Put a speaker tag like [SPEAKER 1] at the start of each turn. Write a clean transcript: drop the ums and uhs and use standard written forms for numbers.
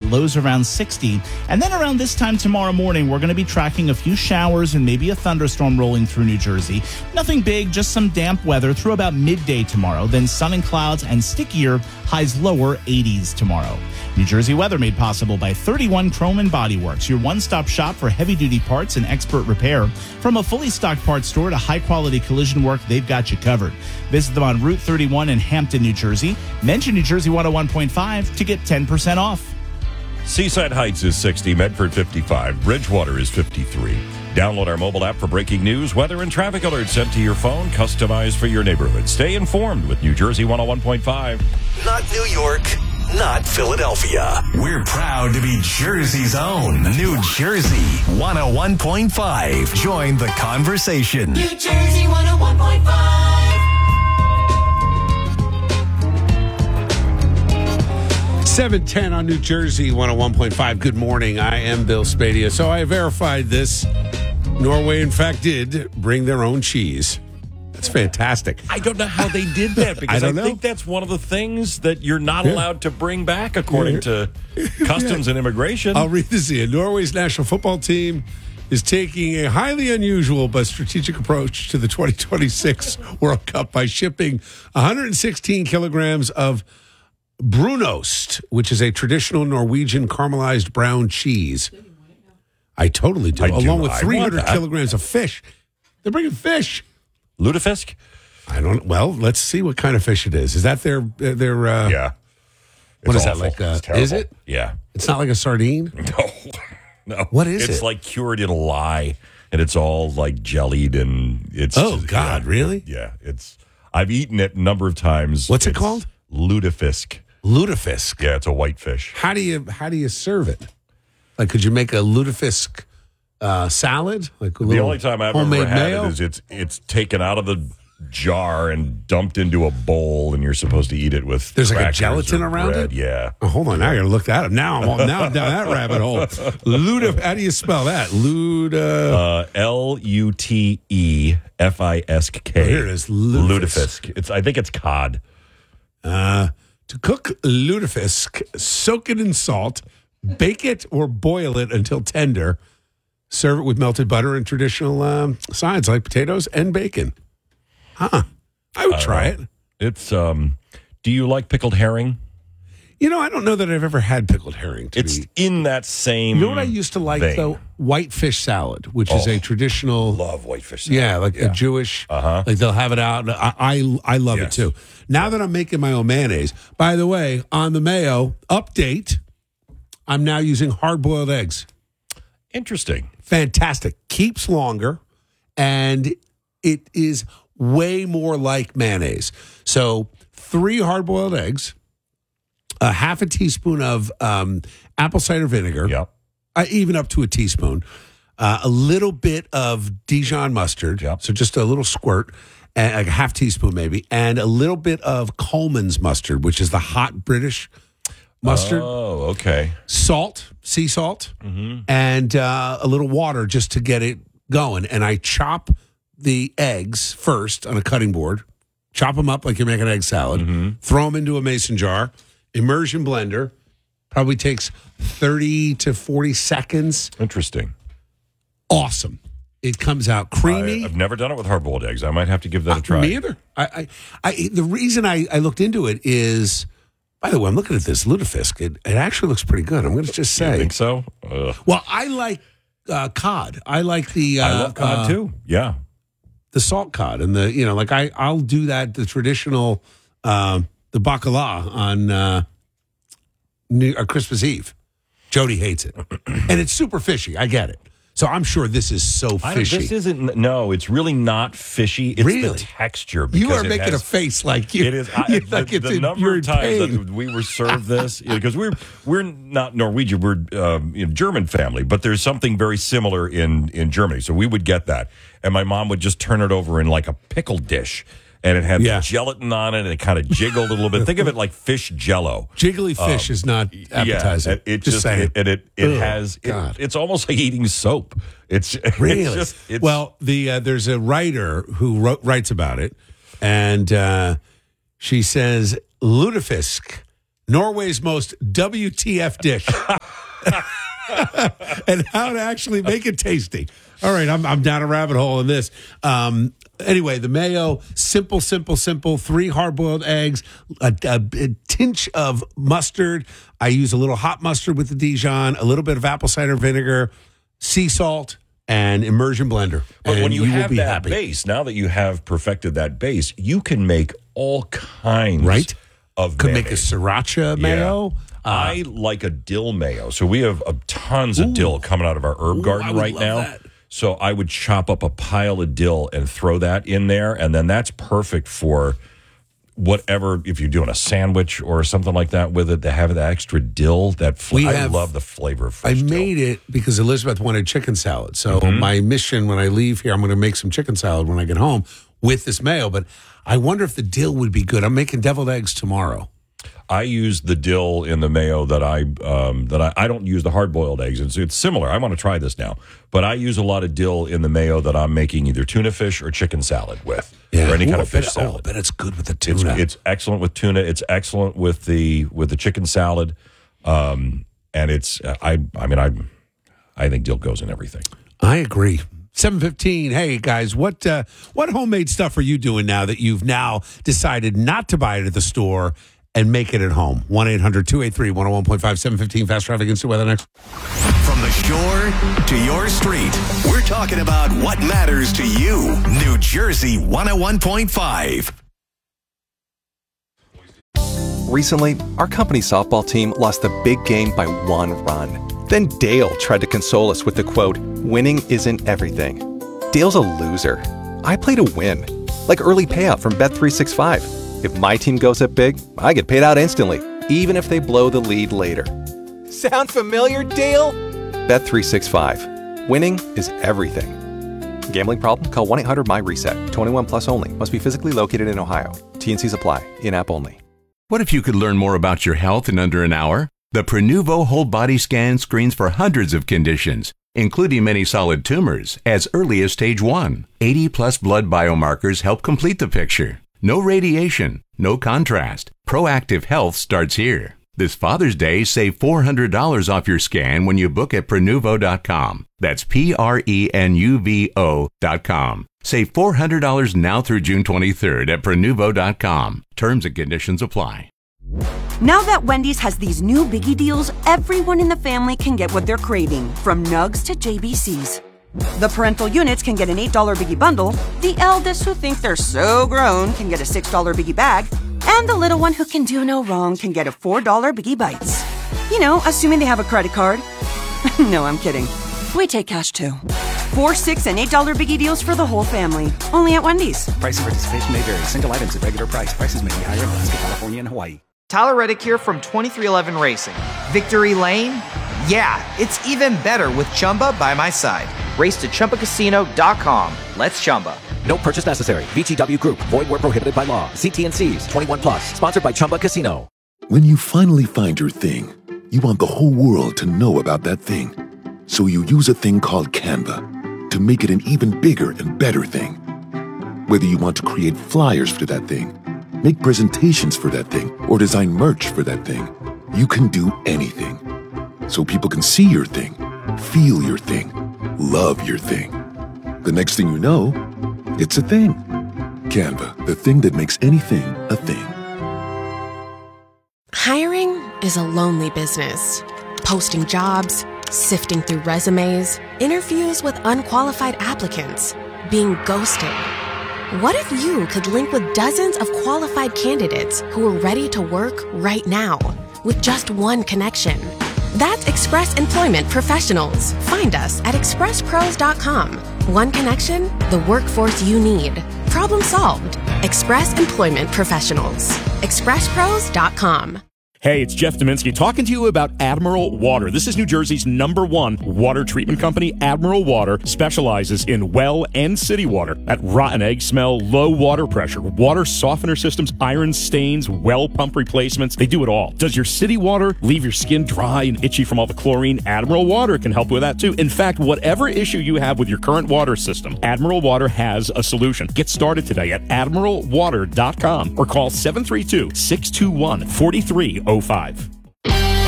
[SPEAKER 1] lows around 60. And then around this time tomorrow morning, we're going to be tracking a few showers and maybe a thunderstorm rolling through New Jersey. Nothing big, just some damp weather through about midday tomorrow. Then sun and clouds and stickier, highs lower 80s tomorrow. New Jersey weather made possible by 31 Chrome and Body Works, your one-stop shop for heavy-duty parts and expert repair. From a fully stocked parts store to high-quality collision work, they've got you covered. Visit them on Route 31 in Hampton, New Jersey. Mention New Jersey 101.5 to get 10% off.
[SPEAKER 2] Seaside Heights is 60, Medford 55, Bridgewater is 53. Download our mobile app for breaking news, weather, and traffic alerts sent to your phone, customized for your neighborhood. Stay informed with New Jersey 101.5.
[SPEAKER 3] Not New York, not Philadelphia. We're proud to be Jersey's own. New Jersey 101.5. Join the conversation.
[SPEAKER 4] New Jersey 101.5.
[SPEAKER 5] 7:10 on New Jersey 101.5. Good morning. I am Bill Spadia. So I verified this. Norway, in fact, did bring their own cheese. That's fantastic.
[SPEAKER 2] I don't know how they did that because I
[SPEAKER 5] know.
[SPEAKER 2] think that's one of the things that you're not allowed to bring back according to customs and immigration.
[SPEAKER 5] I'll read this here. Norway's national football team is taking a highly unusual but strategic approach to the 2026 World Cup by shipping 116 kilograms of Brunost, which is a traditional Norwegian caramelized brown cheese. I totally do. Along with 300 kilograms of fish. They're bringing fish.
[SPEAKER 2] Lutefisk?
[SPEAKER 5] I don't. Well, let's see what kind of fish it is. Is that their?
[SPEAKER 2] Yeah.
[SPEAKER 5] What is
[SPEAKER 2] awful.
[SPEAKER 5] that like?
[SPEAKER 2] It's terrible.
[SPEAKER 5] Is it?
[SPEAKER 2] Yeah.
[SPEAKER 5] It's not like a sardine.
[SPEAKER 2] No.
[SPEAKER 5] What is it?
[SPEAKER 2] It's like cured in lye, and it's all like jellied, and it's.
[SPEAKER 5] Oh God, really?
[SPEAKER 2] Yeah. It's. I've eaten it a number of times.
[SPEAKER 5] What's it called?
[SPEAKER 2] Lutefisk.
[SPEAKER 5] Lutefisk.
[SPEAKER 2] Yeah, it's a white fish.
[SPEAKER 5] How do you serve it? Like, could you make a lutefisk salad? Like a
[SPEAKER 2] The only time I've ever
[SPEAKER 5] homemade
[SPEAKER 2] had
[SPEAKER 5] mayo?
[SPEAKER 2] it is it's taken out of the jar and dumped into a bowl, and you're supposed to eat it with.
[SPEAKER 5] There's like a
[SPEAKER 2] crackers
[SPEAKER 5] gelatin
[SPEAKER 2] or
[SPEAKER 5] around
[SPEAKER 2] bread.
[SPEAKER 5] it.
[SPEAKER 2] Yeah.
[SPEAKER 5] Oh, hold on, now I got to look that up. Now I'm down that rabbit hole. How do you spell that?
[SPEAKER 2] Lutefisk.
[SPEAKER 5] Oh, here it is.
[SPEAKER 2] Lutefisk. I think it's cod.
[SPEAKER 5] To cook lutefisk, soak it in salt, bake it or boil it until tender. Serve it with melted butter and traditional sides like potatoes and bacon. I would try it.
[SPEAKER 2] It's. Do you like pickled herring?
[SPEAKER 5] You know, I don't know that I've ever had pickled herring.
[SPEAKER 2] It's in that same.
[SPEAKER 5] You know what I used to like
[SPEAKER 2] vein.
[SPEAKER 5] though? Whitefish salad, which is a traditional.
[SPEAKER 2] Love whitefish salad.
[SPEAKER 5] Yeah, like a Jewish. Like they'll have it out. I love it too. Now that I'm making my own mayonnaise, by the way, on the mayo update, I'm now using hard-boiled eggs.
[SPEAKER 2] Interesting.
[SPEAKER 5] Fantastic. Keeps longer, and it is way more like mayonnaise. So 3 hard-boiled eggs, a half a teaspoon of apple cider vinegar,
[SPEAKER 2] Yep.
[SPEAKER 5] Even up to a teaspoon, a little bit of Dijon mustard, so just a little squirt, and like a half teaspoon maybe, and a little bit of Coleman's mustard, which is the hot British mustard.
[SPEAKER 2] Oh, okay.
[SPEAKER 5] Salt, sea salt, and a little water just to get it going. And I chop the eggs first on a cutting board, chop them up like you're making an egg salad, throw them into a mason jar, immersion blender. Probably takes 30 to 40 seconds.
[SPEAKER 2] Interesting.
[SPEAKER 5] Awesome. It comes out creamy.
[SPEAKER 2] I've never done it with hard-boiled eggs. I might have to give that a try.
[SPEAKER 5] Me either. The reason I looked into it is, by the way, I'm looking at this lutefisk. It actually looks pretty good. I'm going to just say.
[SPEAKER 2] You think so? Ugh.
[SPEAKER 5] Well, I like cod. I like the.
[SPEAKER 2] I love cod too. Yeah.
[SPEAKER 5] The salt cod and I'll do that. The traditional, the bacala on Christmas Eve. Jody hates it, and it's super fishy. I get it. So I'm sure this is so fishy.
[SPEAKER 2] This isn't. No, it's really not fishy. It's
[SPEAKER 5] Really?
[SPEAKER 2] the texture.
[SPEAKER 5] You are
[SPEAKER 2] because
[SPEAKER 5] making a face like you.
[SPEAKER 2] It is.
[SPEAKER 5] like it's
[SPEAKER 2] the
[SPEAKER 5] in,
[SPEAKER 2] number
[SPEAKER 5] you're
[SPEAKER 2] of
[SPEAKER 5] in
[SPEAKER 2] times
[SPEAKER 5] pain.
[SPEAKER 2] that we were served this, because we're not Norwegian. We're German family, but there's something very similar in Germany. So we would get that, and my mom would just turn it over in like a pickle dish. And it had gelatin on it, and it kind of jiggled a little bit. Think of it like fish jello.
[SPEAKER 5] Jiggly fish is not appetizing.
[SPEAKER 2] Yeah, it
[SPEAKER 5] just saying.
[SPEAKER 2] It's almost like eating soap. It's
[SPEAKER 5] really
[SPEAKER 2] it's,
[SPEAKER 5] well. There's a writer who writes about it, and she says lutefisk. Norway's most WTF dish. And how to actually make it tasty. All right, I'm down a rabbit hole in this. Anyway, the mayo, simple. 3 hard-boiled eggs, a tinge of mustard. I use a little hot mustard with the Dijon, a little bit of apple cider vinegar, sea salt, and immersion blender.
[SPEAKER 2] But
[SPEAKER 5] and
[SPEAKER 2] when you have that
[SPEAKER 5] happy.
[SPEAKER 2] base, now that you have perfected that base, you can make all kinds of
[SPEAKER 5] Could
[SPEAKER 2] mayonnaise.
[SPEAKER 5] make a sriracha mayo.
[SPEAKER 2] I like a dill mayo. So we have tons of dill coming out of our herb garden
[SPEAKER 5] I would
[SPEAKER 2] right
[SPEAKER 5] love
[SPEAKER 2] now.
[SPEAKER 5] that.
[SPEAKER 2] So I would chop up a pile of dill and throw that in there, and then that's perfect for whatever, if you're doing a sandwich or something like that with it, to have that extra dill. I love the flavor of fresh dill.
[SPEAKER 5] made it because Elizabeth wanted chicken salad. So my mission when I leave here, I'm going to make some chicken salad when I get home with this mayo. But I wonder if the dill would be good. I'm making deviled eggs tomorrow.
[SPEAKER 2] I use the dill in the mayo that I don't use the hard-boiled eggs. It's similar. I want to try this now. But I use a lot of dill in the mayo that I'm making either tuna fish or chicken salad with. Or any kind of fish salad.
[SPEAKER 5] I bet it's good with the tuna.
[SPEAKER 2] It's excellent with tuna. It's excellent with the chicken salad. And it's I think dill goes in everything.
[SPEAKER 5] I agree. 7:15. Hey guys, what homemade stuff are you doing now that you've now decided not to buy it at the store and make it at home? 1-800-283-101.5, 7:15. Fast traffic, instant weather next.
[SPEAKER 3] From the shore to your street, we're talking about what matters to you. New Jersey 101.5.
[SPEAKER 6] Recently, our company softball team lost the big game by 1 run. Then Dale tried to console us with the quote, "Winning isn't everything." Dale's a loser. I play to win. Like early payout from Bet365. If my team goes up big, I get paid out instantly, even if they blow the lead later. Sound familiar, Dale? Bet365. Winning is everything. Gambling problem? Call 1-800-MY-RESET. 21 plus only. Must be physically located in Ohio. T&Cs apply. In-app only.
[SPEAKER 7] What if you could learn more about your health in under an hour? The Prenuvo Whole Body Scan screens for hundreds of conditions, including many solid tumors, as early as stage 1. 80-plus blood biomarkers help complete the picture. No radiation, no contrast. Proactive health starts here. This Father's Day, save $400 off your scan when you book at Prenuvo.com. That's Prenuvo.com. Save $400 now through June 23rd at Prenuvo.com. Terms and conditions apply.
[SPEAKER 8] Now that Wendy's has these new biggie deals, everyone in the family can get what they're craving, from nugs to JBCs. The parental units can get an $8 biggie bundle, the eldest who think they're so grown can get a $6 biggie bag, and the little one who can do no wrong can get a $4 biggie bites. You know, assuming they have a credit card. No, I'm kidding. We take cash too. 4, $6, and $8 biggie deals for the whole family. Only at Wendy's.
[SPEAKER 9] Price and participation may vary. Single items at regular price. Prices may be higher in Alaska, California, and Hawaii.
[SPEAKER 10] Tyler Reddick here from 2311 Racing. Victory Lane? Yeah, it's even better with Chumba by my side. Race to ChumbaCasino.com. Let's Chumba.
[SPEAKER 11] No purchase necessary. VGW Group. Void where prohibited by law. See T&Cs. 21 plus. Sponsored by Chumba Casino.
[SPEAKER 12] When you finally find your thing, you want the whole world to know about that thing. So you use a thing called Canva to make it an even bigger and better thing. Whether you want to create flyers for that thing, make presentations for that thing, or design merch for that thing, you can do anything. So people can see your thing, feel your thing, love your thing. The next thing you know, it's a thing. Canva, the thing that makes anything a thing.
[SPEAKER 13] Hiring is a lonely business. Posting jobs, sifting through resumes, interviews with unqualified applicants, being ghosted. What if you could link with dozens of qualified candidates who are ready to work right now with just one connection? That's Express Employment Professionals. Find us at expresspros.com. One connection, the workforce you need. Problem solved. Express Employment Professionals. expresspros.com.
[SPEAKER 14] Hey, it's Jeff Dominski talking to you about Admiral Water. This is New Jersey's #1 water treatment company. Admiral Water specializes in well and city water. At rotten egg smell, low water pressure, water softener systems, iron stains, well pump replacements. They do it all. Does your city water leave your skin dry and itchy from all the chlorine? Admiral Water can help with that too. In fact, whatever issue you have with your current water system, Admiral Water has a solution. Get started today at admiralwater.com or call 732-621-4300. 05.